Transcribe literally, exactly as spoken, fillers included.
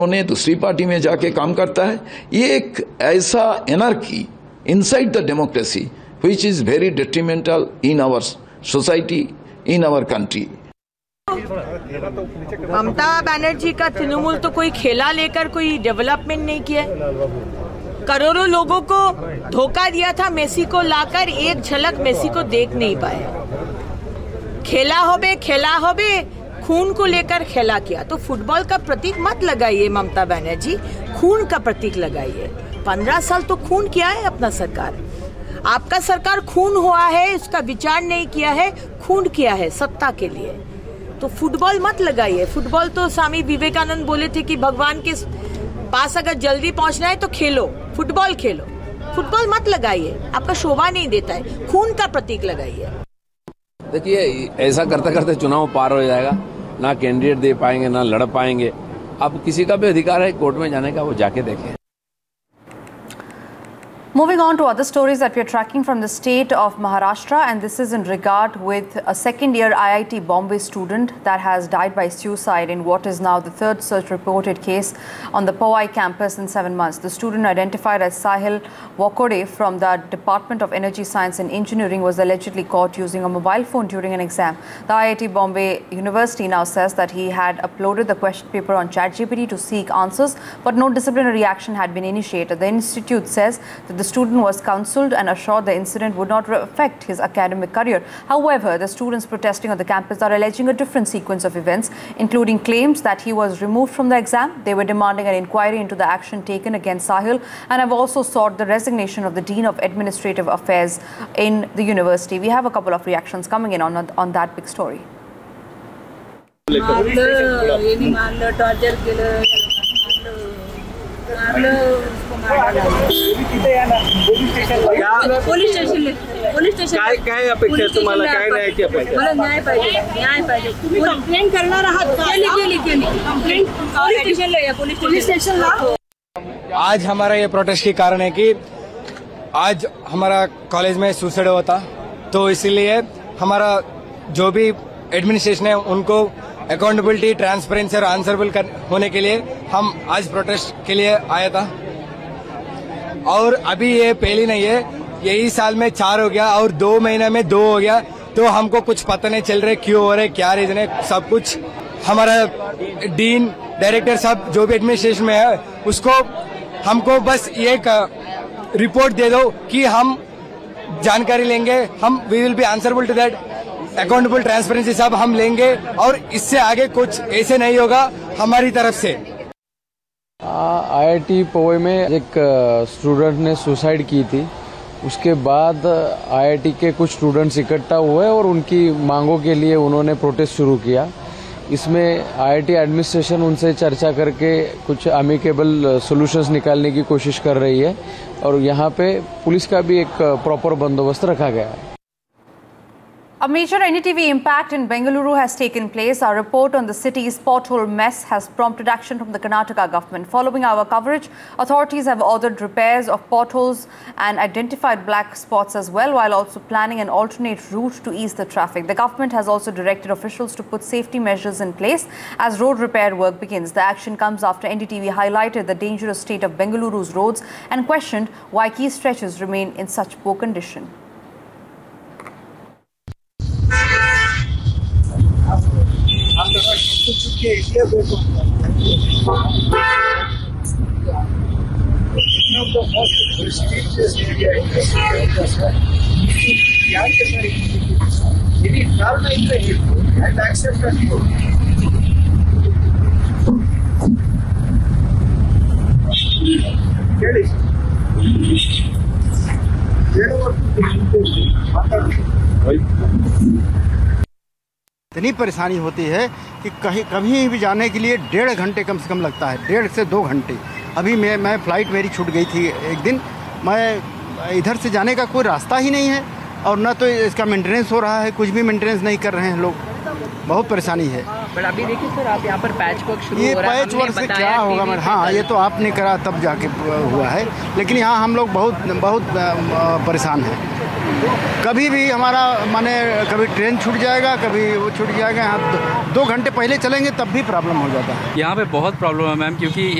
उन्हें दूसरी पार्टी में जाके काम करता है। ये एक ऐसा एनर्की inside the democracy which is very detrimental in our society, in our country. Mamata Banerjee का तृणमूल तो कोई खेला लेकर कोई डेवलपमेंट नहीं किया। करोड़ों लोगों को धोखा दिया था, मेसी को लाकर एक झलक मेसी को देख नहीं पाए। खेला हो बे खेला हो बे खून को लेकर खेला किया। तो फुटबॉल का प्रतीक मत लगाइए ममता बनर्जी, खून का प्रतीक लगाइए। पंद्रह साल तो खून किया है अपना सरकार। आपका सरकार खून हुआ है, उसका विचार नहीं किया है, खून किया है सत्ता के लिए। तो फुटबॉल मत लगाइए। फुटबॉल तो स्वामी विवेकानंद बोले थे कि भगवान के पास अगर जल्दी पहुंचना है तो खेलो, फुटबॉल खेलो। फुटबॉल मत लगाइए, आपका शोभा नहीं देता है। खून का प्रतीक लगाइए। देखिए, ऐसा करते करते चुनाव पार हो जाएगा, ना कैंडिडेट दे पाएंगे ना लड़ पाएंगे। अब किसी का भी अधिकार है कोर्ट में जाने का, वो जाके देखें। Moving on to other stories that we are tracking from the state of Maharashtra, and this is in regard with a second year I I T Bombay student that has died by suicide in what is now the third such reported case on the Powai campus in seven months. The student, identified as Sahil Wakode from the Department of Energy Science and Engineering, was allegedly caught using a mobile phone during an exam. The I I T Bombay University now says that he had uploaded the question paper on ChatGPT to seek answers, but no disciplinary action had been initiated. The institute says that the student was counseled and assured the incident would not affect his academic career. However, the students protesting on the campus are alleging a different sequence of events, including claims that he was removed from the exam. They were demanding an inquiry into the action taken against Sahil and have also sought the resignation of the Dean of Administrative Affairs in the university. We have a couple of reactions coming in on, on that big story. Police station police station काय काय अपेक्षा तुम्हाला? काय न्यायाची अपेक्षा? मला न्याय पाहिजे, न्याय पाहिजे। तुम्ही कंप्लेंट करणार आहात? केली केली केली कंप्लेंट पोलीस स्टेशनला या, पोलीस स्टेशनला। आज हमारा ये प्रोटेस्ट के कारण है कि आज हमारा कॉलेज में सुसाइड हुआ था, तो इसीलिए हमारा जो भी एडमिनिस्ट्रेशन है उनको अकाउंटेबिलिटी, ट्रांसपेरेंसी और आंसरेबल होने के लिए हम आज प्रोटेस्ट के लिए आया था। और अभी ये पहली नहीं है, यही साल में चार हो गया और दो महीने में दो हो गया, तो हमको कुछ पता नहीं चल रहा क्यों हो रहा है, क्या रीजन है। सब कुछ हमारा डीन, डायरेक्टर सब जो भी एडमिनिस्ट्रेशन में है उसको हमको बस एक रिपोर्ट दे दो कि हम जानकारी लेंगे, हम we will be answerable to that, accountable, transparency सब हम लेंगे और इससे आगे कुछ ऐसे नहीं होगा हमारी तरफ से। आईआईटी पवई में एक स्टूडेंट ने सुसाइड की थी, उसके बाद आईआईटी के कुछ स्टूडेंट्स इकट्ठा हुए और उनकी मांगों के लिए उन्होंने प्रोटेस्ट शुरू किया। इसमें आईआईटी एडमिनिस्ट्रेशन उनसे चर्चा करके कुछ अमिकेबल सॉल्यूशंस निकालने की कोशिश कर रही है और यहाँ पे पुलिस का भी एक प्रॉपर बंदोबस्त रखा गया है। A major N D T V impact in Bengaluru has taken place. Our report on the city's pothole mess has prompted action from the Karnataka government. Following our coverage, authorities have ordered repairs of potholes and identified black spots as well, while also planning an alternate route to ease the traffic. The government has also directed officials to put safety measures in place as road repair work begins. The action comes after N D T V highlighted the dangerous state of Bengaluru's roads and questioned why key stretches remain in such poor condition. इतनी परेशानी होती है कि कहीं कभी भी जाने के लिए डेढ़ घंटे कम से कम लगता है, डेढ़ से दो घंटे। अभी मैं मैं फ्लाइट मेरी छूट गई थी एक दिन, मैं इधर से जाने का कोई रास्ता ही नहीं है और ना तो इसका मेंटेनेंस हो रहा है, कुछ भी मेंटेनेंस नहीं कर रहे हैं लोग, बहुत परेशानी है। बट अभी देखिए सर, आप यहाँ पर पैच वर्क शुरू ये हो रहा है, पैच वर्क से क्या होगा मैडम? हाँ, ये तो आपने करा तब जाके हुआ है, लेकिन यहाँ हम लोग बहुत बहुत परेशान हैं। कभी भी हमारा माने कभी ट्रेन छूट जाएगा, कभी वो छूट जाएगा। यहाँ दो, दो घंटे पहले चलेंगे तब भी प्रॉब्लम हो जाता है। यहाँ पे बहुत प्रॉब्लम है मैम, क्योंकि